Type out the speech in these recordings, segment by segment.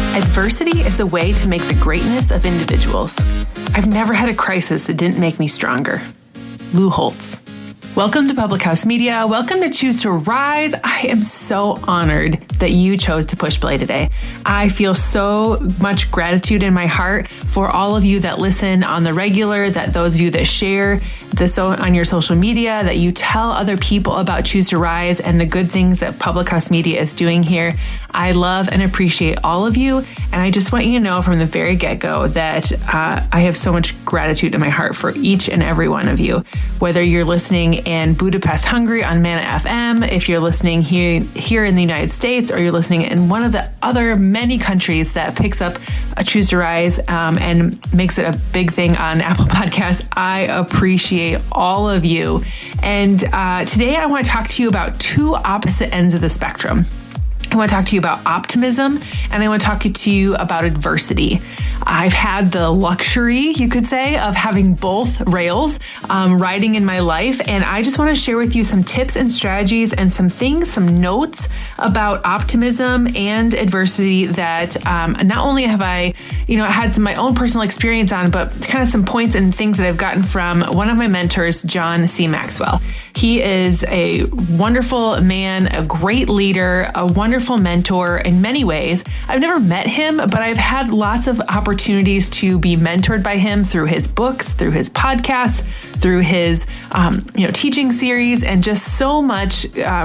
Adversity is a way to make the greatness of individuals. I've never had a crisis that didn't make me stronger. Lou Holtz. Welcome to Public House Media. Welcome to Choose to Rise. I am so honored that you chose to push play today. I feel so much gratitude in my heart for all of you that listen on the regular, that those of you that share this on your social media, that you tell other people about Choose to Rise and the good things that Public House Media is doing here. I love and appreciate all of you. And I just want you to know from the very get-go that I have so much gratitude in my heart for each and every one of you. Whether you're listening in Budapest, Hungary on Mana FM, if you're listening here in the United States, or you're listening in one of the other many countries that picks up a Choose to Rise and makes it a big thing on Apple Podcasts, I appreciate all of you. And today I want to talk to you about two opposite ends of the spectrum. I want to talk to you about optimism, and I want to talk to you about adversity. I've had the luxury, you could say, of having both rails riding in my life, and I just want to share with you some tips and strategies and some things, some notes about optimism and adversity that not only have I, had some of my own personal experience on, but kind of some points and things that I've gotten from one of my mentors, John C. Maxwell. He is a wonderful man, a great leader, a wonderful mentor in many ways. I've never met him, but I've had lots of opportunities to be mentored by him through his books, through his podcasts, through his teaching series, and just so much.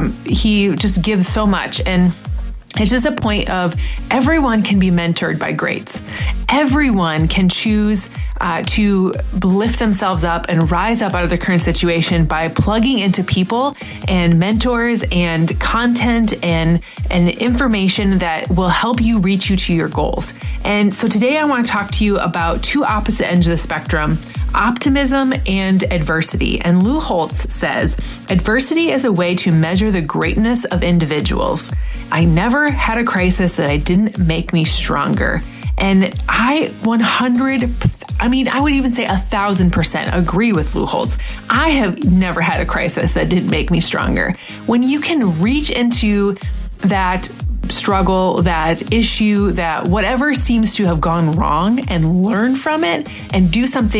He just gives so much. And it's just a point of everyone can be mentored by greats. Everyone can choose to lift themselves up and rise up out of their current situation by plugging into people and mentors and content and information that will help you reach you to your goals. And so today I want to talk to you about two opposite ends of the spectrum: optimism and adversity. And Lou Holtz says, adversity is a way to measure the greatness of individuals. I never had a crisis that didn't make me stronger. And I would even say 1,000% agree with Lou Holtz. I have never had a crisis that didn't make me stronger. When you can reach into that struggle, that issue, that whatever seems to have gone wrong, and learn from it and do something